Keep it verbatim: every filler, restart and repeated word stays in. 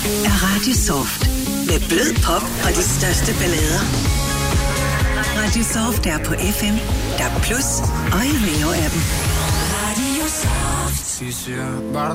er Radio Soft. Med blød pop og de største ballader. Radio Soft er på F M, D A B plus, og i Rio-appen. Radio Soft. Si siger bare